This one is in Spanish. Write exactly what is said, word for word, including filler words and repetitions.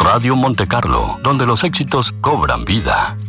Radio Monte Carlo, donde los éxitos cobran vida.